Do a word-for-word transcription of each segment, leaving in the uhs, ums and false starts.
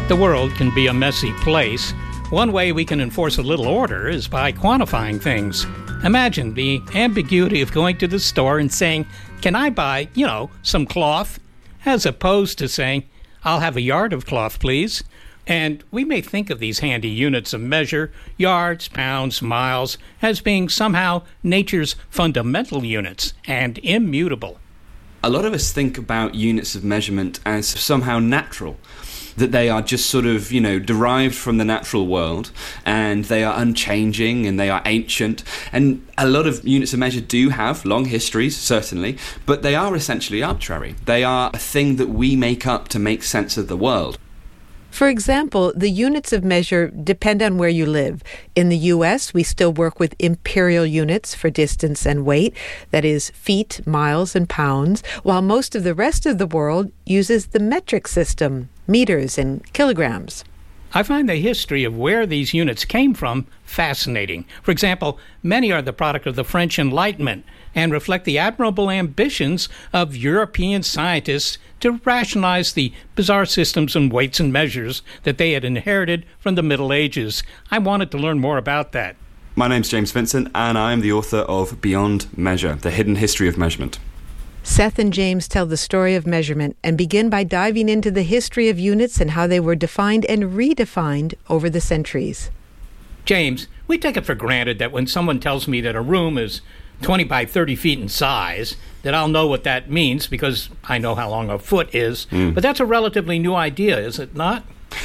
The world can be a messy place. One way we can enforce a little order is by quantifying things. Imagine the ambiguity of going to the store and saying, "Can I buy, you know, some cloth?" as opposed to saying, "I'll have a yard of cloth, please." And we may think of these handy units of measure, yards, pounds, miles, as being somehow nature's fundamental units and immutable. A lot of us think about units of measurement as somehow natural, that they are just sort of, you know, derived from the natural world, and they are unchanging and they are ancient. And a lot of units of measure do have long histories, certainly, but they are essentially arbitrary. They are a thing that we make up to make sense of the world. For example, the units of measure depend on where you live. In the U S, we still work with imperial units for distance and weight, that is, feet, miles, and pounds, while most of the rest of the world uses the metric system, meters and kilograms. I find the history of where these units came from fascinating. For example, many are the product of the French Enlightenment and reflect the admirable ambitions of European scientists to rationalize the bizarre systems and weights and measures that they had inherited from the Middle Ages. I wanted to learn more about that. My name's James Vincent, and I'm the author of Beyond Measure, The Hidden History of Measurement. Seth and James tell the story of measurement and begin by diving into the history of units and how they were defined and redefined over the centuries. James, we take it for granted that when someone tells me that a room is twenty by thirty feet in size, that I'll know what that means because I know how long a foot is. Mm. But that's a relatively new idea, is it not?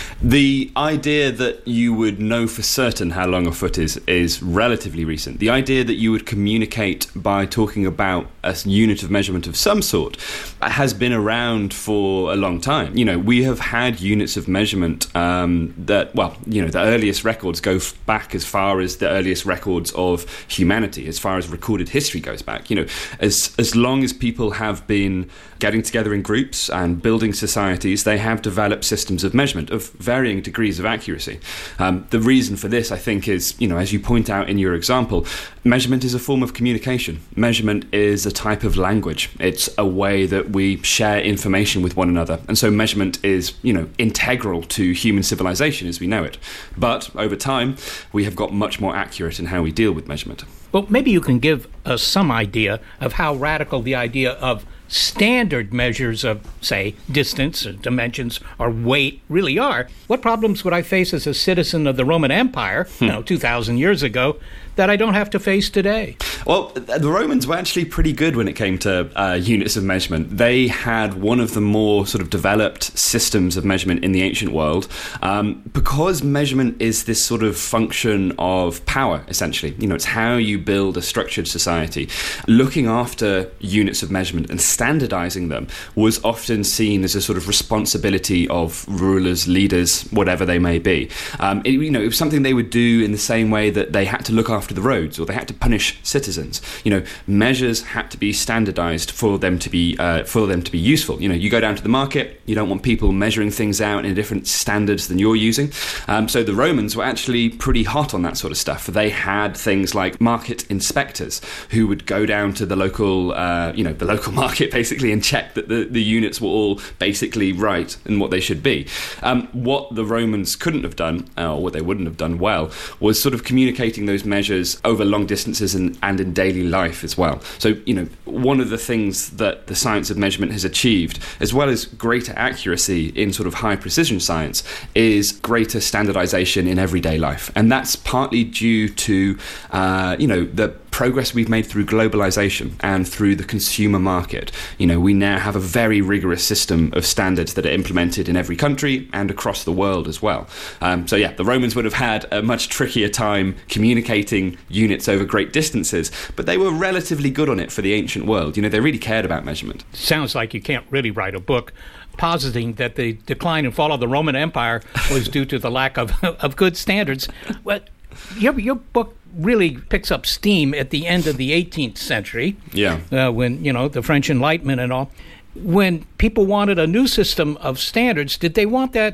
The idea that you would know for certain how long a foot is is relatively recent. The idea that you would communicate by talking about a unit of measurement of some sort has been around for a long time. You know, we have had units of measurement um, that, well, you know, the earliest records go f- back as far as the earliest records of humanity, as far as recorded history goes back. You know, as as long as people have been getting together in groups and building societies, they have developed systems of measurement of varying degrees of accuracy. Um, the reason for this, I think, is, you know, as you point out in your example, measurement is a form of communication. Measurement is a type of language. It's a way that we share information with one another. And so measurement is, you know, integral to human civilization as we know it. But over time, we have got much more accurate in how we deal with measurement. Well, maybe you can give us some idea of how radical the idea of standard measures of, say, distance or dimensions or weight really are. What problems would I face as a citizen of the Roman Empire, hmm. you know, two thousand years ago, that I don't have to face today? Well, the Romans were actually pretty good when it came to uh, units of measurement. They had one of the more sort of developed systems of measurement in the ancient world, um, because measurement is this sort of function of power, essentially. You know, it's how you build a structured society. Looking after units of measurement and standardizing them was often seen as a sort of responsibility of rulers, leaders, whatever they may be. Um, it, you know, it was something they would do in the same way that they had to look after the roads, or they had to punish citizens. You know, measures had to be standardized for them to be uh, for them to be useful. You know, you go down to the market, you don't want people measuring things out in different standards than you're using. Um, so the Romans were actually pretty hot on that sort of stuff. They had things like market inspectors who would go down to the local, uh, you know, the local market basically and check that the, the units were all basically right and what they should be. Um, what the Romans couldn't have done, or what they wouldn't have done well, was sort of communicating those measures over long distances and, and in daily life as well. So, you know, one of the things that the science of measurement has achieved, as well as greater accuracy in sort of high precision science, is greater standardization in everyday life. And that's partly due to, uh, you know, the progress we've made through globalization and through the consumer market. You know, we now have a very rigorous system of standards that are implemented in every country and across the world as well. Um, so yeah, the Romans would have had a much trickier time communicating units over great distances, but they were relatively good on it for the ancient world. You know, they really cared about measurement. Sounds like you can't really write a book positing that the decline and fall of the Roman Empire was due to the lack of, of good standards. Well, your, your book really picks up steam at the end of the eighteenth century. Yeah. Uh, when, you know, the French Enlightenment and all. When people wanted a new system of standards, did they want that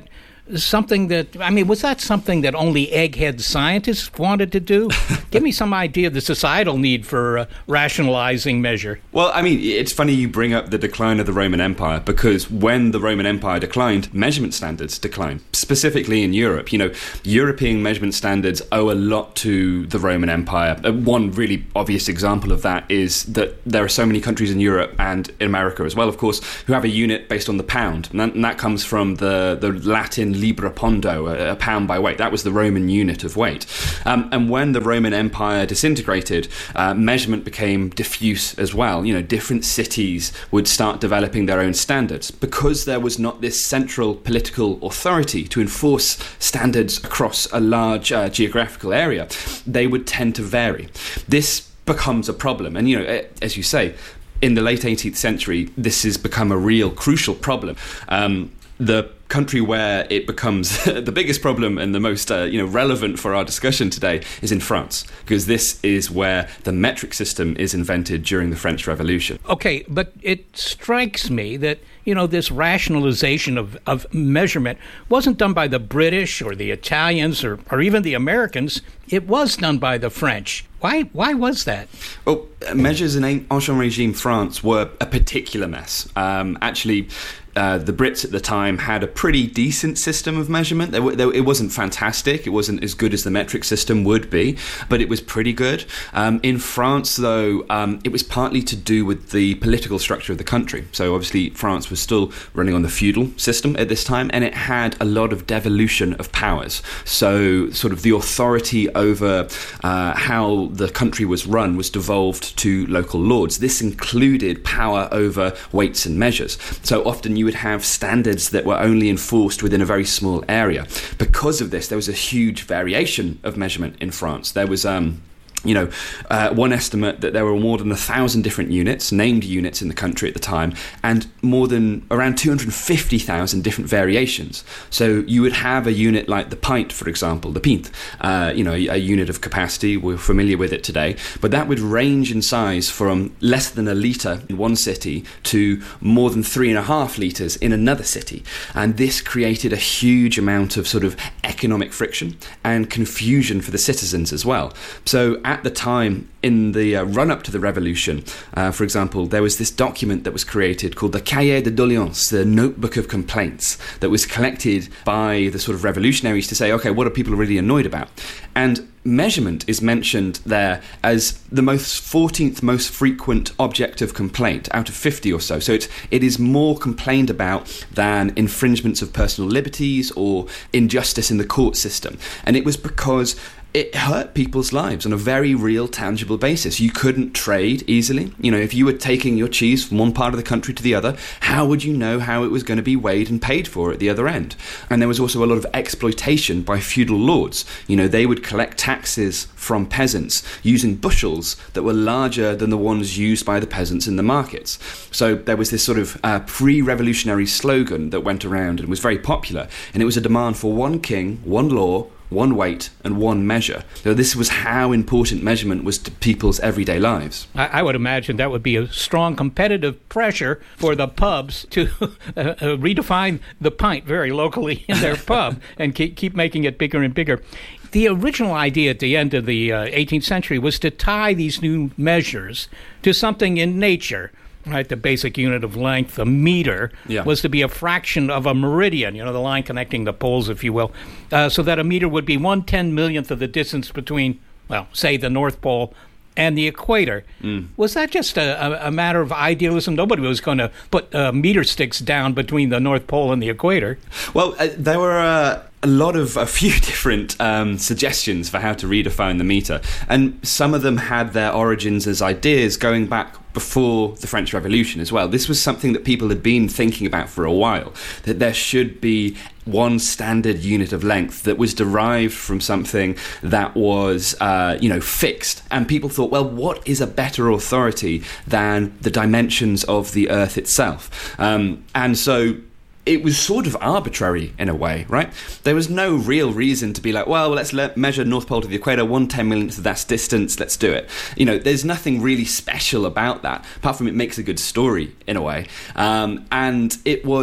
something that, I mean, was that something that only egghead scientists wanted to do? Give me some idea of the societal need for uh, rationalizing measure. Well, I mean, it's funny you bring up the decline of the Roman Empire, because when the Roman Empire declined, measurement standards declined. Specifically in Europe, you know, European measurement standards owe a lot to the Roman Empire. Uh, one really obvious example of that is that there are so many countries in Europe and in America as well, of course, who have a unit based on the pound. And that, and that comes from the, the Latin libra pondo, a, a pound by weight. That was the Roman unit of weight. Um, and when the Roman Empire disintegrated, uh, measurement became diffuse as well. You know, different cities would start developing their own standards because there was not this central political authority to enforce standards across a large uh, geographical area. They would tend to vary. This becomes a problem. And, you know, as you say, in the late eighteenth century, this has become a real crucial problem. Um, the country where it becomes the biggest problem and the most uh, you know relevant for our discussion today is in France, because this is where the metric system is invented during the French Revolution. Okay, but it strikes me that, you know, this rationalization of, of measurement wasn't done by the British or the Italians or, or even the Americans. It was done by the French. Why Why was that? Well, measures in Ancient Regime France were a particular mess. Um, actually, uh, the Brits at the time had a pretty decent system of measurement. They were, they, it wasn't fantastic. It wasn't as good as the metric system would be, but it was pretty good. Um, in France, though, um, it was partly to do with the political structure of the country. So obviously, France was still running on the feudal system at this time, and it had a lot of devolution of powers. So sort of the authority over uh, how the country was run was devolved to local lords. This included power over weights and measures. So often you would have standards that were only enforced within a very small area. Because of this, there was a huge variation of measurement in France. There was um You know, uh, one estimate that there were more than a thousand different units, named units in the country at the time, and more than around two hundred fifty thousand different variations. So you would have a unit like the pint, for example, the pint, uh, you know, a, a unit of capacity. We're familiar with it today, but that would range in size from less than a litre in one city to more than three and a half litres in another city. And this created a huge amount of sort of economic friction and confusion for the citizens as well. So at the time, in the uh, run-up to the revolution, uh, for example, there was this document that was created called the Cahier de Doléances, the Notebook of Complaints, that was collected by the sort of revolutionaries to say, okay, what are people really annoyed about? And measurement is mentioned there as the most fourteenth most frequent object of complaint out of fifty or so. So it's, it is more complained about than infringements of personal liberties or injustice in the court system. And it was because it hurt people's lives on a very real, tangible basis. You couldn't trade easily. You know, if you were taking your cheese from one part of the country to the other, how would you know how it was going to be weighed and paid for at the other end? And there was also a lot of exploitation by feudal lords. You know, they would collect taxes from peasants using bushels that were larger than the ones used by the peasants in the markets. So there was this sort of uh, pre-revolutionary slogan that went around and was very popular. And it was a demand for one king, one law, one weight and one measure. So this was how important measurement was to people's everyday lives. I, I would imagine that would be a strong competitive pressure for the pubs to uh, uh, redefine the pint very locally in their pub and keep, keep making it bigger and bigger. The original idea at the end of the uh, eighteenth century was to tie these new measures to something in nature. Right, the basic unit of length, a meter, yeah. was to be a fraction of a meridian, you know, the line connecting the poles, if you will, uh, so that a meter would be one ten millionth of the distance between, well, say, the North Pole and the equator. Mm. Was that just a, a matter of idealism? Nobody was going to put uh, meter sticks down between the North Pole and the equator. Well, uh, there were uh, a lot of, a few different um, suggestions for how to redefine the meter. And some of them had their origins as ideas going back before the French Revolution as well. This was something that people had been thinking about for a while, that there should be one standard unit of length that was derived from something that was, uh, you know, fixed. And people thought, well, what is a better authority than the dimensions of the Earth itself? Um, and so it was sort of arbitrary in a way, right? There was no real reason to be like, well, let's let measure North Pole to the equator, one ten millionth of that distance, let's do it. You know, there's nothing really special about that, apart from it makes a good story in a way. Um, and it was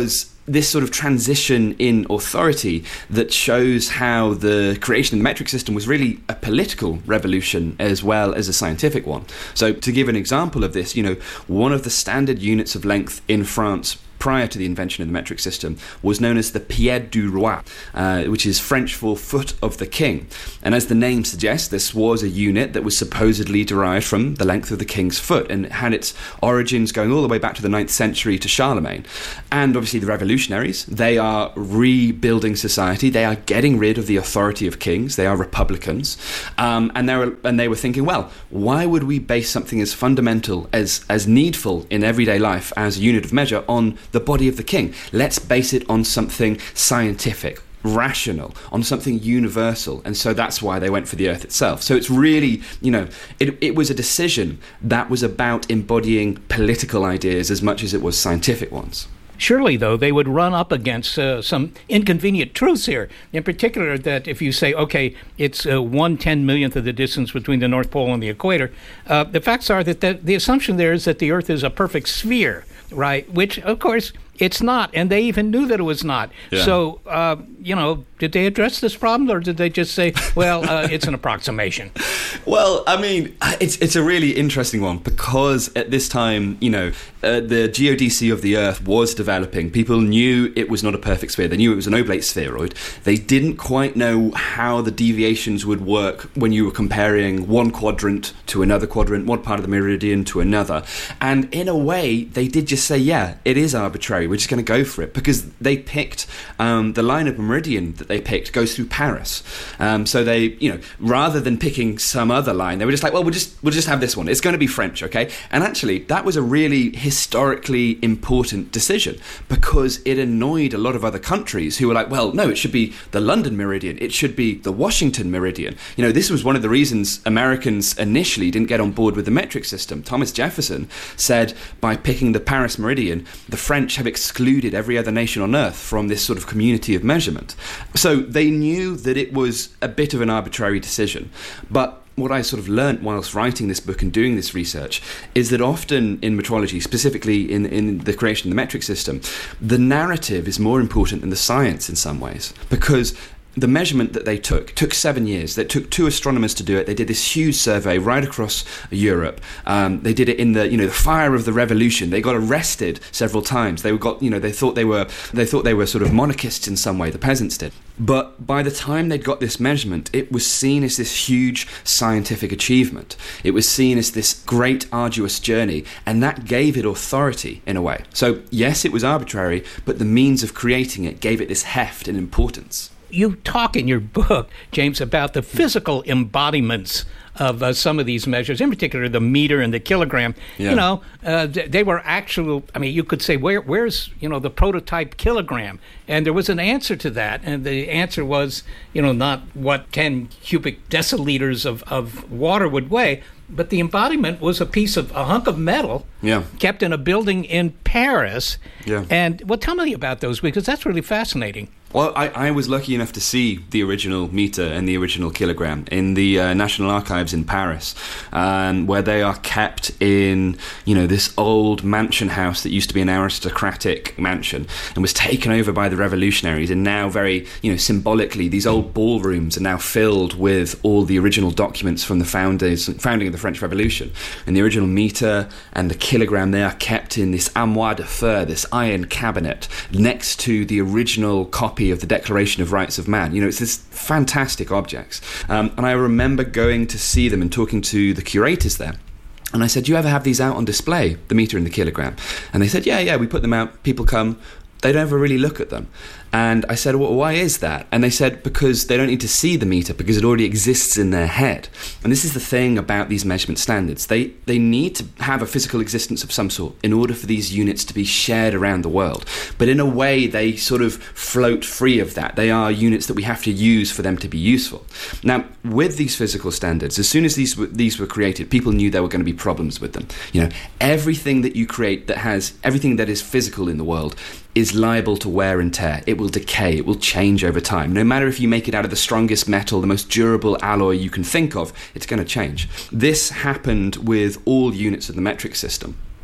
this sort of transition in authority that shows how the creation of the metric system was really a political revolution as well as a scientific one. So to give an example of this, you know, one of the standard units of length in France prior to the invention of the metric system was known as the pied du roi, uh, which is French for foot of the king. And as the name suggests, this was a unit that was supposedly derived from the length of the king's foot and had its origins going all the way back to the ninth century to Charlemagne. And obviously the revolutionaries, they are rebuilding society. They are getting rid of the authority of kings. They are republicans. Um, and, they were, and they were thinking, well, why would we base something as fundamental, as, as needful in everyday life as a unit of measure on the body of the king? Let's base it on something scientific, rational, on something universal. And so that's why they went for the earth itself. So it's really, you know, it, it was a decision that was about embodying political ideas as much as it was scientific ones. Surely, though, they would run up against uh, some inconvenient truths here. In particular, that if you say, okay, it's uh, one ten millionth of the distance between the North Pole and the equator, uh, the facts are that the, the assumption there is that the Earth is a perfect sphere, right? Which, of course, it's not, and they even knew that it was not. Yeah. So, uh, you know, did they address this problem, or did they just say, well, uh, it's an approximation? Well, I mean, it's it's a really interesting one, because at this time, you know, uh, the geodesy of the Earth was developing. People knew it was not a perfect sphere. They knew it was an oblate spheroid. They didn't quite know how the deviations would work when you were comparing one quadrant to another quadrant, one part of the meridian to another. And in a way, they did just say, yeah, it is arbitrary. We're just going to go for it, because they picked um, the line of meridian that they picked goes through Paris. Um, so they, you know, rather than picking some other line, they were just like, well, we'll just we'll just have this one. It's going to be French, okay? And actually, that was a really historically important decision, because it annoyed a lot of other countries who were like, well, no, it should be the London meridian. It should be the Washington meridian. You know, this was one of the reasons Americans initially didn't get on board with the metric system. Thomas Jefferson said, by picking the Paris meridian, the French have excluded every other nation on earth from this sort of community of measurement. So they knew that it was a bit of an arbitrary decision. But what I sort of learnt whilst writing this book and doing this research is that often in metrology, specifically in, in the creation of the metric system, the narrative is more important than the science in some ways, because the measurement that they took took seven years. It took two astronomers to do it. They did this huge survey right across Europe. Um, they did it in the, you know, the fire of the revolution. They got arrested several times. They got, you know, they thought they were, they thought they were sort of monarchists in some way. The peasants did. But by the time they'd got this measurement, it was seen as this huge scientific achievement. It was seen as this great, arduous journey, and that gave it authority in a way. So yes, it was arbitrary, but the means of creating it gave it this heft and importance. You talk in your book, James, about the physical embodiments of uh, some of these measures, in particular the meter and the kilogram. Yeah. You know, uh, they were actual, I mean, you could say, where, where's, you know, the prototype kilogram? And there was an answer to that. And the answer was, you know, not what ten cubic deciliters of, of water would weigh, but the embodiment was a piece of, a hunk of metal yeah. kept in a building in Paris. Yeah. And, well, tell me about those, because that's really fascinating. Well, I, I was lucky enough to see the original meter and the original kilogram in the uh, National Archives in Paris, um, where they are kept in, you know, this old mansion house that used to be an aristocratic mansion and was taken over by the revolutionaries, and now very, you know, symbolically, these old ballrooms are now filled with all the original documents from the founders, founding of the French Revolution. And the original meter and the kilogram, they are kept in this armoire de fer, this iron cabinet, next to the original copy of the Declaration of Rights of Man. You know, it's this fantastic objects. Um, and I remember going to see them and talking to the curators there. And I said, do you ever have these out on display, the meter and the kilogram? And they said, yeah, yeah, we put them out. People come. They don't ever really look at them. And I said, well, why is that? And they said, because they don't need to see the meter, because it already exists in their head. And this is the thing about these measurement standards. They they need to have a physical existence of some sort in order for these units to be shared around the world. But in a way, they sort of float free of that. They are units that we have to use for them to be useful. Now, with these physical standards, as soon as these were, these were created, people knew there were going to be problems with them. You know, everything that you create that has, everything that is physical in the world is liable to wear and tear. It will decay, it will change over time. No matter if you make it out of the strongest metal, the most durable alloy you can think of, it's going to change. This happened with all units of the metric system.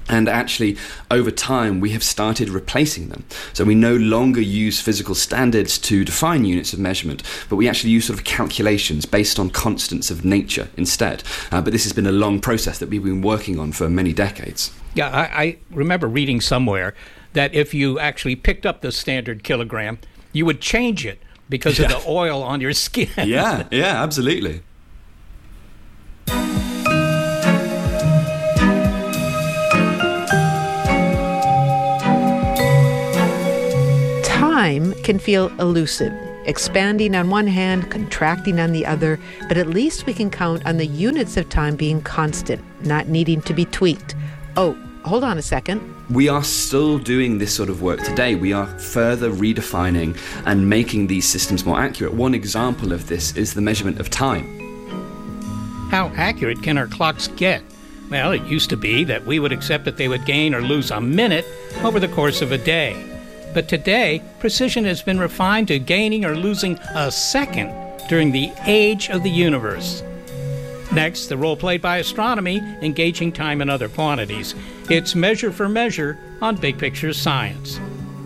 And actually, over time, we have started replacing them. So we no longer use physical standards to define units of measurement, but we actually use sort of calculations based on constants of nature instead. Uh, but this has been a long process that we've been working on for many decades. Yeah, I, I remember reading somewhere that if you actually picked up the standard kilogram, you would change it because yeah. of the oil on your skin. yeah, yeah, absolutely. Time can feel elusive, expanding on one hand, contracting on the other, but at least we can count on the units of time being constant, not needing to be tweaked. Oh, hold on a second. We are still doing this sort of work today. We are further redefining and making these systems more accurate. One example of this is the measurement of time. How accurate can our clocks get? Well, it used to be that we would accept that they would gain or lose a minute over the course of a day. But today, precision has been refined to gaining or losing a second during the age of the universe. Next, the role played by astronomy, engaging time in other quantities. It's Measure for Measure on Big Picture Science.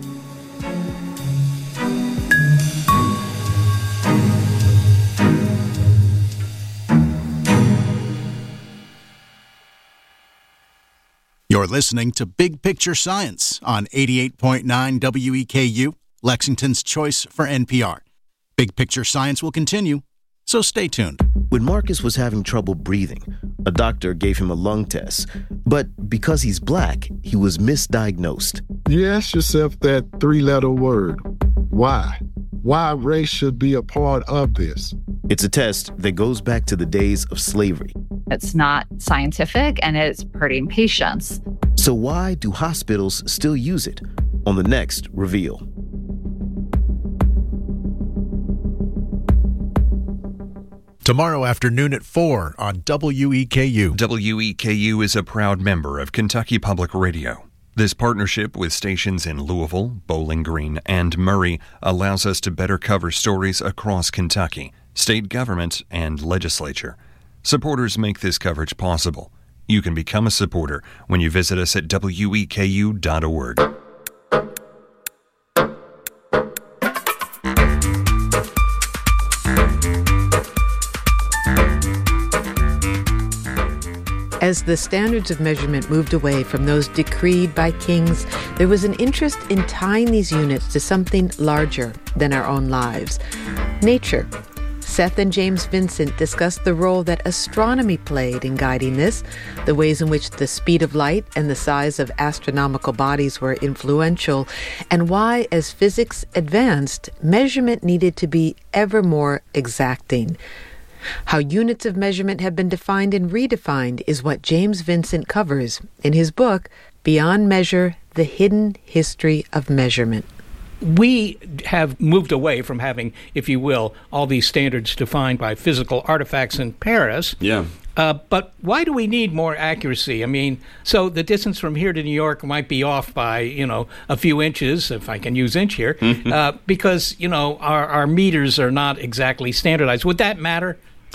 You're listening to Big Picture Science on eighty-eight point nine W E K U, Lexington's choice for N P R. Big Picture Science will continue, so stay tuned. When Marcus was having trouble breathing, a doctor gave him a lung test. But because he's black, he was misdiagnosed. You ask yourself that three-letter word, why? Why race should be a part of this? It's a test that goes back to the days of slavery. It's not scientific, and it's hurting patients. So why do hospitals still use it? On the next Reveal. Tomorrow afternoon at four on W E K U. W E K U is a proud member of Kentucky Public Radio. This partnership with stations in Louisville, Bowling Green, and Murray allows us to better cover stories across Kentucky, state government, and legislature. Supporters make this coverage possible. You can become a supporter when you visit us at W E K U dot org. As the standards of measurement moved away from those decreed by kings, there was an interest in tying these units to something larger than our own lives. Nature. Seth and James Vincent discussed the role that astronomy played in guiding this, the ways in which the speed of light and the size of astronomical bodies were influential, and why, as physics advanced, measurement needed to be ever more exacting. How units of measurement have been defined and redefined is what James Vincent covers in his book, Beyond Measure, The Hidden History of Measurement. We have moved away from having, if you will, all these standards defined by physical artifacts in Paris. Yeah. Uh, but why do we need more accuracy? I mean, so the distance from here to New York might be off by, you know, a few inches, if I can use inch here, mm-hmm. uh, because, you know, our, our meters are not exactly standardized. Would that matter?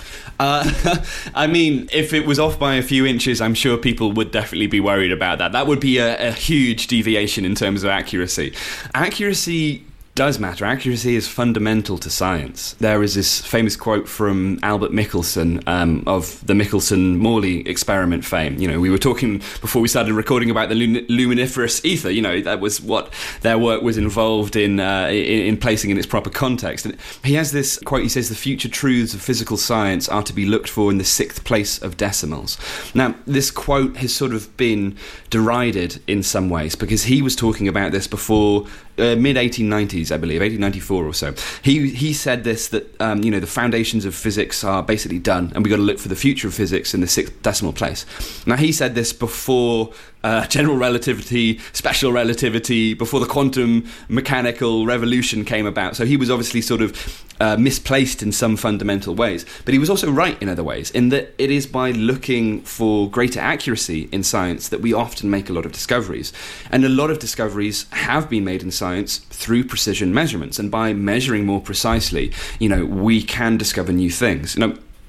Uh, I mean, if it was off by a few inches, I'm sure people would definitely be worried about that. That would be a, a huge deviation in terms of accuracy. Accuracy does matter. Accuracy is fundamental to science. There is this famous quote from Albert Michelson um, of the Michelson-Morley experiment fame. You know, we were talking before we started recording about the lun- luminiferous ether. You know, that was what their work was involved in, uh, in in placing in its proper context. And he has this quote. He says, "The future truths of physical science are to be looked for in the sixth place of decimals." Now, this quote has sort of been derided in some ways because he was talking about this before uh, mid eighteen nineties. I believe, eighteen ninety-four or so. He he said this, that um, you know, the foundations of physics are basically done, and we've got to look for the future of physics in the sixth decimal place. Now, he said this before uh, general relativity, special relativity, before the quantum mechanical revolution came about. So he was obviously sort of uh, misplaced in some fundamental ways. But he was also right in other ways, in that it is by looking for greater accuracy in science that we often make a lot of discoveries. And a lot of discoveries have been made in science through precision measurements, and by measuring more precisely, you know, we can discover new things. You know,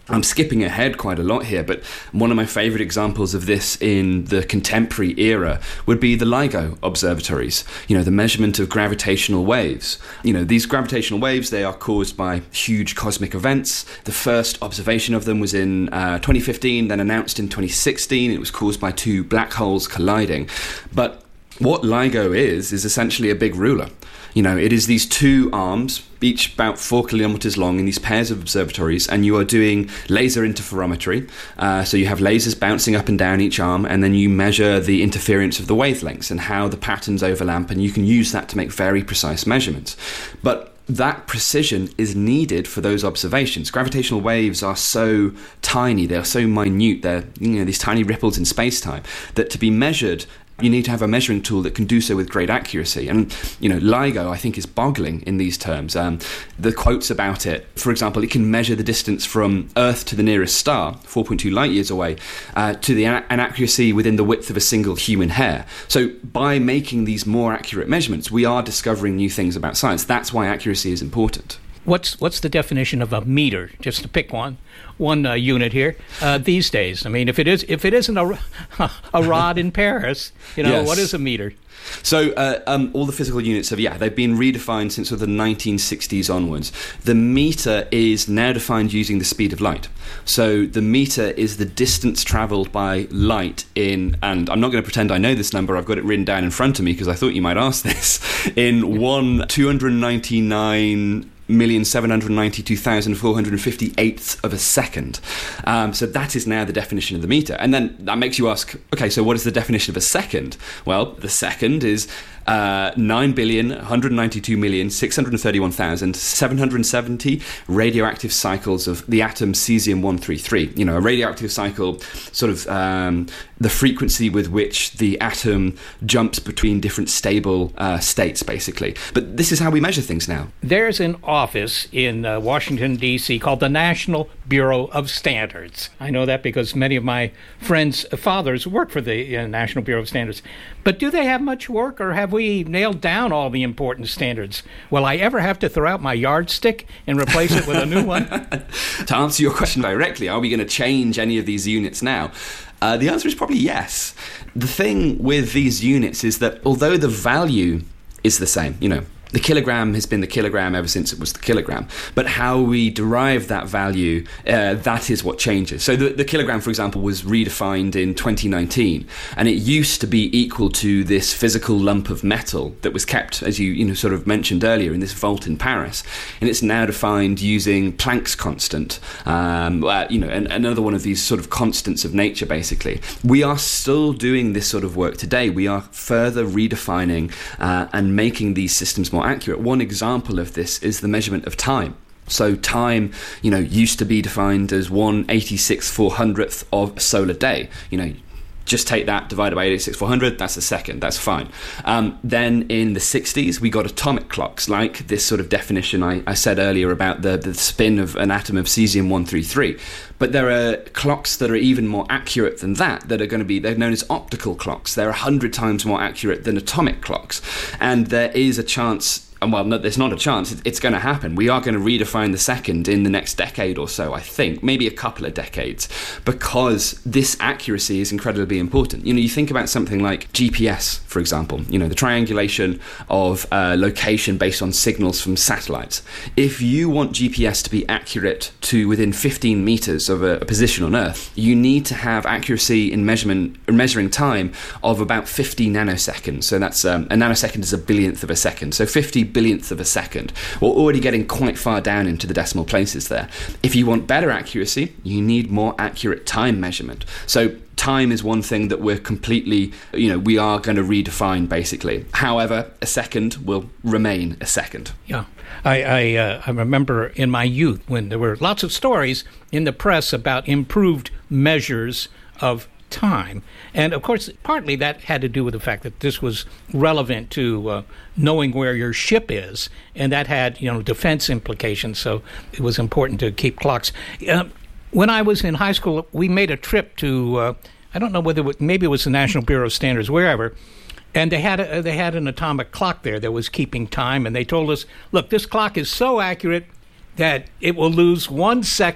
I'm skipping ahead quite a lot here, but one of my favourite examples of this in the contemporary era would be the LIGO observatories, you know, the measurement of gravitational waves. You know, these gravitational waves, they are caused by huge cosmic events. The first observation of them was in uh, twenty fifteen, then announced in twenty sixteen. It was caused by two black holes colliding. But what LIGO is, is essentially a big ruler. You know, it is these two arms, each about four kilometers long, in these pairs of observatories, and you are doing laser interferometry. Uh, so you have lasers bouncing up and down each arm, and then you measure the interference of the wavelengths and how the patterns overlap, and you can use that to make very precise measurements. But that precision is needed for those observations. Gravitational waves are so tiny, they're so minute, they're, you know, these tiny ripples in space-time, that to be measured, you need to have a measuring tool that can do so with great accuracy. And, you know, LIGO, I think, is boggling in these terms. Um, the quotes about it, for example, it can measure the distance from Earth to the nearest star, four point two light years away, uh, to the an accuracy within the width of a single human hair. So by making these more accurate measurements, we are discovering new things about science. That's why accuracy is important. What's what's the definition of a meter? Just to pick one, one uh, unit here uh, these days. I mean, if it is if it isn't a, a rod in Paris, you know, yes. What is a meter? So uh, um, all the physical units have, yeah, they've been redefined since sort of the nineteen sixties onwards. The meter is now defined using the speed of light. So the meter is the distance travelled by light in, and I'm not going to pretend I know this number, I've got it written down in front of me because I thought you might ask this, in one two hundred ninety-nine million seven hundred ninety-two thousand four hundred fifty-eighths of a second. Um, so that is now the definition of the meter. And then that makes you ask, okay, so what is the definition of a second? Well, the second is uh, nine billion one hundred ninety-two million six hundred thirty-one thousand seven hundred seventy radioactive cycles of the atom cesium one thirty-three. You know, a radioactive cycle, sort of um, the frequency with which the atom jumps between different stable uh, states, basically. But this is how we measure things now. There's an office in uh, Washington, D C called the National Bureau of Standards. I know that because many of my friends' fathers work for the uh, National Bureau of Standards. But do they have much work, or have we nailed down all the important standards? Will I ever have to throw out my yardstick and replace it with a new one? To answer your question directly, are we going to change any of these units now? Uh, the answer is probably yes. The thing with these units is that although the value is the same, you know, the kilogram has been the kilogram ever since it was the kilogram. But how we derive that value, uh, that is what changes. So the, the kilogram, for example, was redefined in twenty nineteen, and it used to be equal to this physical lump of metal that was kept, as you, you know, sort of mentioned earlier, in this vault in Paris. And it's now defined using Planck's constant, um, uh, you know, and, another one of these sort of constants of nature, basically. We are still doing this sort of work today. We are further redefining uh, and making these systems more accurate. One example of this is the measurement of time. So time, you know, used to be defined as one eighty-six four hundredth of a solar day. You know, just take that divided by eighty-six four hundred, that's a second, that's fine. Um, then in the sixties, we got atomic clocks, like this sort of definition I, I said earlier about the, the spin of an atom of cesium one thirty-three. But there are clocks that are even more accurate than that, that are going to be, they're known as optical clocks. They're one hundred times more accurate than atomic clocks. And there is a chance, well, no, there's not a chance, it's going to happen. We are going to redefine the second in the next decade or so, I think, maybe a couple of decades, because this accuracy is incredibly important. You know, you think about something like G P S, for example, you know, the triangulation of uh, location based on signals from satellites. If you want G P S to be accurate to within fifteen meters of a, a position on Earth, you need to have accuracy in measurement, measuring time of about fifty nanoseconds. So that's um, a nanosecond is a billionth of a second. So fifty billionth of a second. We're already getting quite far down into the decimal places there. If you want better accuracy, you need more accurate time measurement. So time is one thing that we're completely, you know, we are going to redefine, basically. However, a second will remain a second. Yeah. I I, uh, I remember in my youth when there were lots of stories in the press about improved measures of time. And of course, partly that had to do with the fact that this was relevant to uh, knowing where your ship is, and that had, you know, defense implications. So it was important to keep clocks. Uh, when I was in high school, we made a trip to, uh, I don't know whether it was, maybe it was the National Bureau of Standards, wherever, and they had a, they had an atomic clock there that was keeping time, and they told us, look, this clock is so accurate that it will lose one second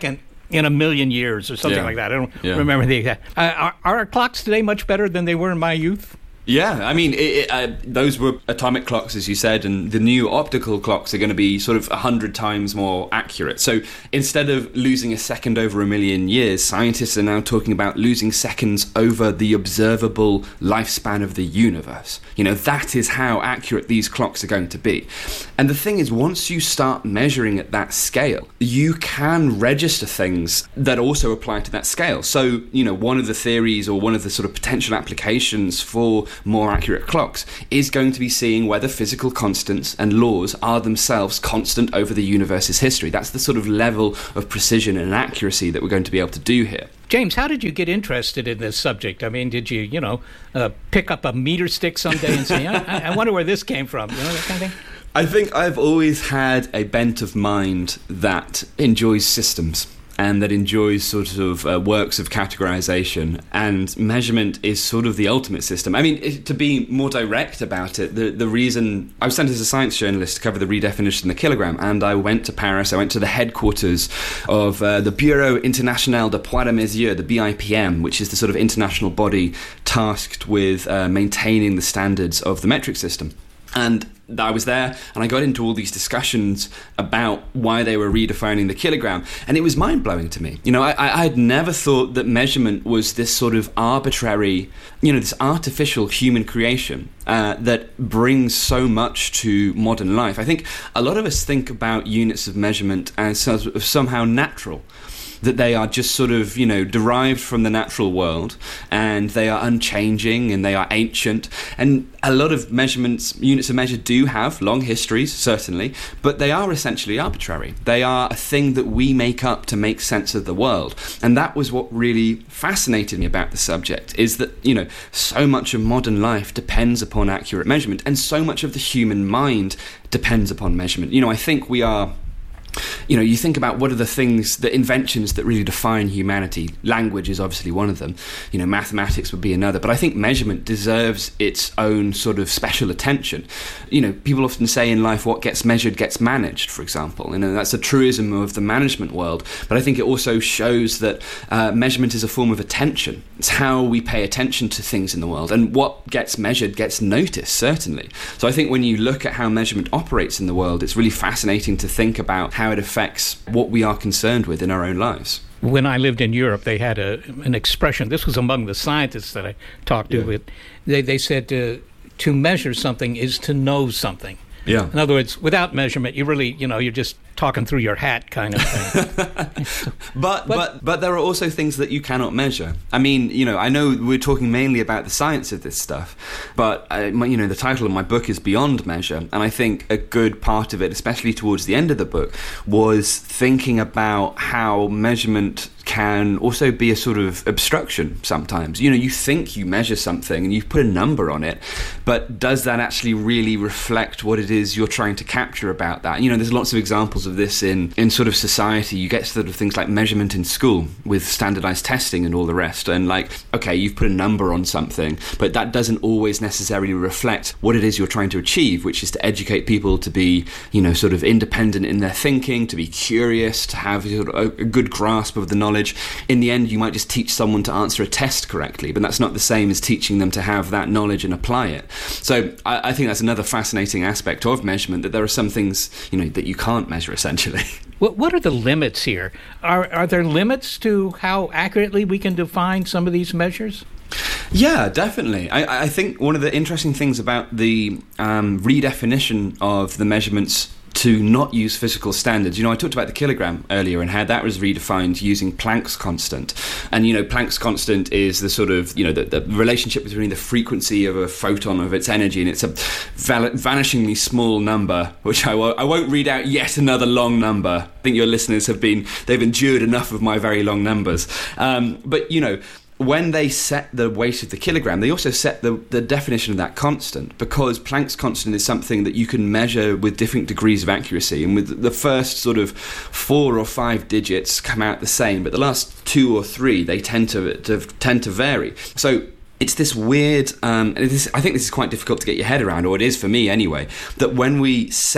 in a million years or something Yeah. like that. I don't Yeah. remember the exact. Uh, are, are our clocks today much better than they were in my youth? Yeah, I mean, it, it, uh, those were atomic clocks, as you said, and the new optical clocks are going to be sort of a hundred times more accurate. So instead of losing a second over a million years, scientists are now talking about losing seconds over the observable lifespan of the universe. You know, that is how accurate these clocks are going to be. And the thing is, once you start measuring at that scale, you can register things that also apply to that scale. So, you know, one of the theories or one of the sort of potential applications for more accurate clocks is going to be seeing whether physical constants and laws are themselves constant over the universe's history. That's the sort of level of precision and accuracy that we're going to be able to do here. James, how did you get interested in this subject? I mean, did you, you know, uh, pick up a meter stick someday and say, I, I wonder where this came from, you know, that kind of thing? I think I've always had a bent of mind that enjoys systems and that enjoys sort of uh, works of categorization, and measurement is sort of the ultimate system. I mean, it, to be more direct about it, the, the reason I was sent as a science journalist to cover the redefinition of the kilogram, and I went to Paris, I went to the headquarters of uh, the Bureau International de Poids de Mesure, the B I P M, which is the sort of international body tasked with uh, maintaining the standards of the metric system. And I was there and I got into all these discussions about why they were redefining the kilogram, and it was mind-blowing to me. You know, I, I had never thought that measurement was this sort of arbitrary, you know, this artificial human creation uh, that brings so much to modern life. I think a lot of us think about units of measurement as sort of somehow natural, that they are just sort of, you know, derived from the natural world, and they are unchanging and they are ancient. And a lot of measurements, units of measure do have long histories, certainly, but they are essentially arbitrary. They are a thing that we make up to make sense of the world. And that was what really fascinated me about the subject, is that, you know, so much of modern life depends upon accurate measurement, and so much of the human mind depends upon measurement. You know, I think we are... You know, you think about what are the things, the inventions that really define humanity. Language is obviously one of them. You know, mathematics would be another. But I think measurement deserves its own sort of special attention. You know, people often say in life what gets measured gets managed, for example. You know, that's a truism of the management world. But I think it also shows that uh, measurement is a form of attention. It's how we pay attention to things in the world. And what gets measured gets noticed, certainly. So I think when you look at how measurement operates in the world, it's really fascinating to think about how it affects what we are concerned with in our own lives. When I lived in Europe, they had a, an expression. This was among the scientists that I talked to. Yeah. With, they, they said uh, to measure something is to know something. Yeah. In other words, without measurement, you really, you know, you're just talking through your hat kind of thing. but, but but there are also things that you cannot measure. I mean, you know, I know we're talking mainly about the science of this stuff, but, uh, my, you know, the title of my book is Beyond Measure, and I think a good part of it, especially towards the end of the book, was thinking about how measurement can also be a sort of obstruction sometimes. You know, you think you measure something and you put a number on it, but does that actually really reflect what it is you're trying to capture about that? You know, there's lots of examples of this in, in sort of society. You get sort of things like measurement in school with standardized testing and all the rest, and like, okay, you've put a number on something, but that doesn't always necessarily reflect what it is you're trying to achieve, which is to educate people to be, you know, sort of independent in their thinking, to be curious, to have sort of a, a good grasp of the knowledge. In the end, you might just teach someone to answer a test correctly, but that's not the same as teaching them to have that knowledge and apply it. So I, I think that's another fascinating aspect of measurement, that there are some things, you know, that you can't measure, essentially. What, what are the limits here? Are, are there limits to how accurately we can define some of these measures? Yeah, definitely. I, I think one of the interesting things about the um, redefinition of the measurements to not use physical standards. You know, I talked about the kilogram earlier and how that was redefined using Planck's constant. And, you know, Planck's constant is the sort of, you know, the, the relationship between the frequency of a photon, of its energy, and it's a val- vanishingly small number, which I, w- I won't read out yet another long number. I think your listeners have been, they've endured enough of my very long numbers. Um, but, you know, when they set the weight of the kilogram, they also set the, the definition of that constant, because Planck's constant is something that you can measure with different degrees of accuracy, and with the first sort of four or five digits come out the same, but the last two or three, they tend to, to tend to vary. So it's this weird, um, and this, I think this is quite difficult to get your head around, or it is for me anyway, that when we set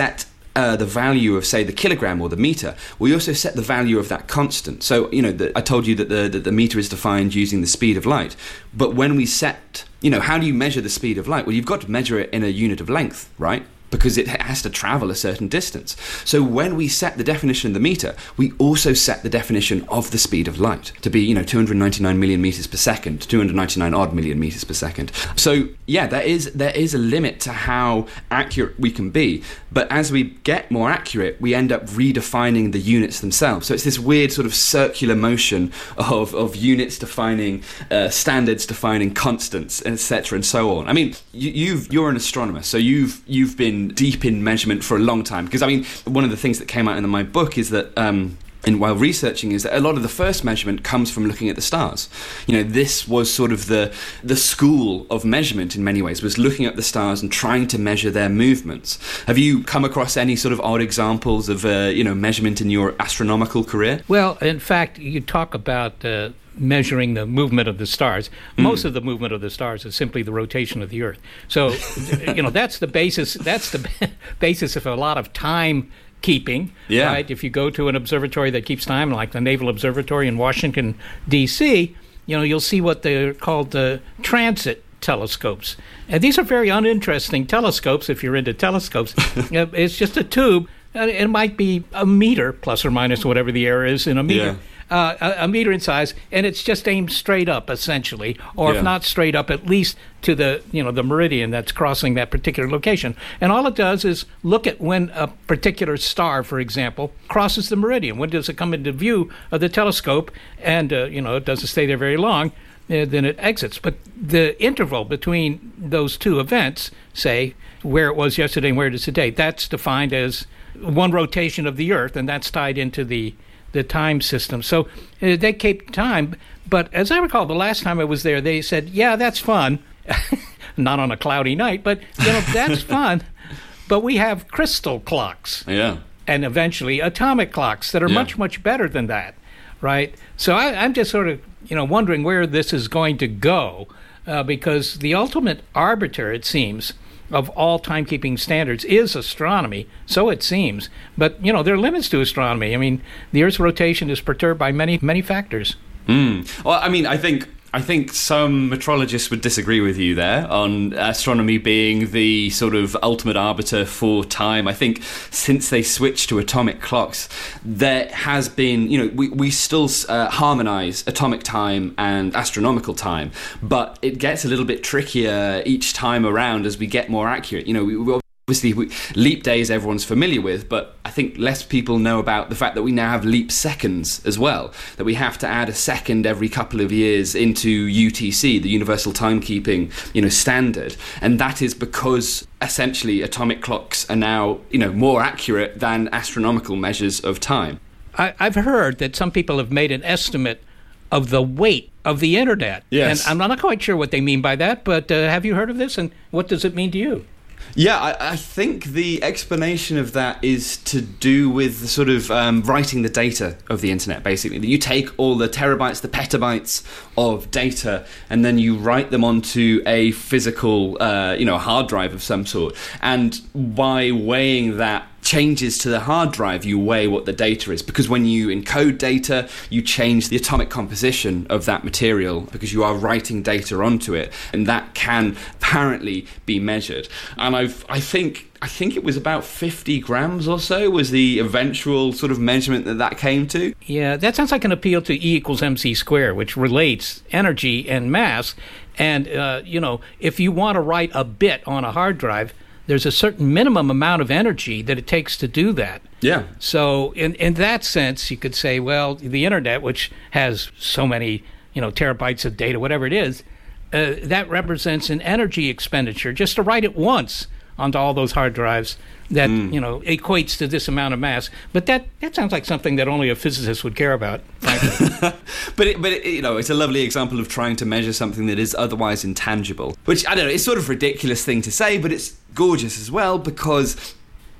uh, the value of, say, the kilogram or the meter, we also set the value of that constant. So, you know, the, I told you that the, that the meter is defined using the speed of light. But when we set, you know, how do you measure the speed of light? Well, you've got to measure it in a unit of length, right? Because it has to travel a certain distance. So when we set the definition of the meter, we also set the definition of the speed of light to be, you know, two hundred ninety-nine million meters per second, two hundred ninety-nine odd million meters per second. So yeah, there is there is a limit to how accurate we can be. But as we get more accurate, we end up redefining the units themselves. So it's this weird sort of circular motion of, of units defining uh, standards, defining constants, et cetera, and so on. I mean, you, you've you're an astronomer, so you've you've been deep in measurement for a long time, because I mean one of the things that came out in my book is that um and while researching is that a lot of the first measurement comes from looking at the stars. You know, this was sort of the the school of measurement in many ways, was looking at the stars and trying to measure their movements. Have you come across any sort of odd examples of uh, you know measurement in your astronomical career? Well, in fact, you talk about uh, measuring the movement of the stars. Most mm. of the movement of the stars is simply the rotation of the Earth. So, you know, that's the basis. That's the basis of a lot of time keeping. Yeah. Right. If you go to an observatory that keeps time, like the Naval Observatory in Washington D C, you know, you'll see what they're called the transit telescopes. And these are very uninteresting telescopes if you're into telescopes. It's just a tube. It might be a meter, plus or minus whatever the error is in a meter. Yeah. Uh, a, a meter in size, and it's just aimed straight up, essentially, or yeah. if not straight up, at least to the you know the meridian that's crossing that particular location. And all it does is look at when a particular star, for example, crosses the meridian. When does it come into view of the telescope? And uh, you know it doesn't stay there very long. Uh, then it exits. But the interval between those two events, say where it was yesterday and where it is today, that's defined as one rotation of the Earth, and that's tied into the the time system. So uh, they keep time. But as I recall, the last time I was there, they said, yeah, that's fun. Not on a cloudy night, but you know that's fun. But we have crystal clocks. Yeah. And eventually atomic clocks that are yeah. much, much better than that, right? So I, I'm just sort of, you know, wondering where this is going to go, uh, because the ultimate arbiter, it seems, of all timekeeping standards is astronomy, so it seems. But, you know, there are limits to astronomy. I mean, the Earth's rotation is perturbed by many, many factors. Mm. Well, I mean, I think I think some metrologists would disagree with you there on astronomy being the sort of ultimate arbiter for time. I think since they switched to atomic clocks, there has been, you know, we, we still uh, harmonize atomic time and astronomical time, but it gets a little bit trickier each time around as we get more accurate. You know, we, we Obviously, we, leap days everyone's familiar with, but I think less people know about the fact that we now have leap seconds as well, that we have to add a second every couple of years into U T C, the Universal Timekeeping, you know, standard, and that is because essentially atomic clocks are now, you know, more accurate than astronomical measures of time. I, I've heard that some people have made an estimate of the weight of the internet. Yes. And I'm not quite sure what they mean by that, but uh, have you heard of this, and what does it mean to you? Yeah, I, I think the explanation of that is to do with the sort of um, writing the data of the internet, basically. You take all the terabytes, the petabytes of data, and then you write them onto a physical, uh, you know, hard drive of some sort. And by weighing that changes to the hard drive, you weigh what the data is, because when you encode data, you change the atomic composition of that material because you are writing data onto it, and that can apparently be measured. And I've, I think I think it was about fifty grams or so was the eventual sort of measurement that that came to. Yeah, that sounds like an appeal to E equals mc squared, which relates energy and mass. And, uh, you know, if you want to write a bit on a hard drive, there's a certain minimum amount of energy that it takes to do that. Yeah. So in in that sense, you could say, well, the internet, which has so many, you know, terabytes of data, whatever it is, uh, that represents an energy expenditure just to write it once onto all those hard drives that, mm. you know, equates to this amount of mass. But that, that sounds like something that only a physicist would care about, frankly. but, it, but it, you know, it's a lovely example of trying to measure something that is otherwise intangible, which, I don't know, it's sort of a ridiculous thing to say, but it's gorgeous as well, because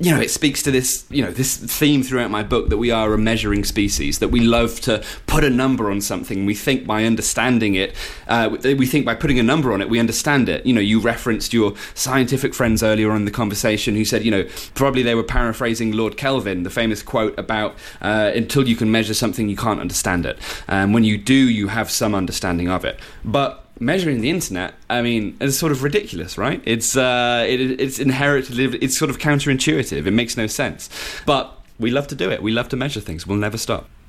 you know, it speaks to this, you know, this theme throughout my book that we are a measuring species, that we love to put a number on something. We think by understanding it, uh, we think by putting a number on it, we understand it. You know, you referenced your scientific friends earlier on in the conversation who said, you know, probably they were paraphrasing Lord Kelvin, the famous quote about uh, until you can measure something, you can't understand it. Um, when you do, you have some understanding of it. But measuring the internet, I mean, it's sort of ridiculous, right? It's uh, it, it's inherently, it's sort of counterintuitive. It makes no sense. But we love to do it. We love to measure things. We'll never stop.